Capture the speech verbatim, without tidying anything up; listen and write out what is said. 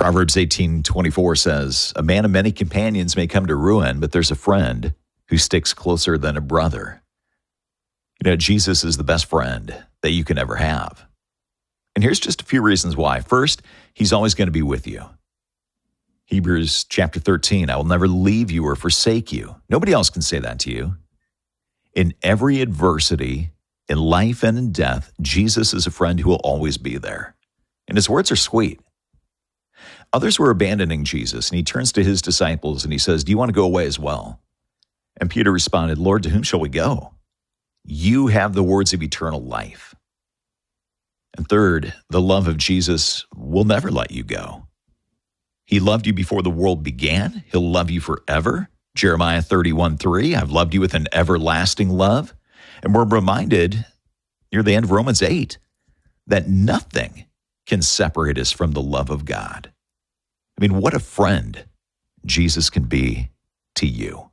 Proverbs eighteen twenty-four says, a man of many companions may come to ruin, but there's a friend who sticks closer than a brother. You know, Jesus is the best friend that you can ever have. And here's just a few reasons why. First, he's always going to be with you. Hebrews chapter thirteen, I will never leave you or forsake you. Nobody else can say that to you. In every adversity, in life and in death, Jesus is a friend who will always be there. And his words are sweet. Others were abandoning Jesus, and he turns to his disciples and he says, do you want to go away as well? And Peter responded, Lord, to whom shall we go? You have the words of eternal life. And third, the love of Jesus will never let you go. He loved you before the world began. He'll love you forever. Jeremiah thirty-one three, I've loved you with an everlasting love. And we're reminded near the end of Romans eight that nothing can separate us from the love of God. I mean, what a friend Jesus can be to you.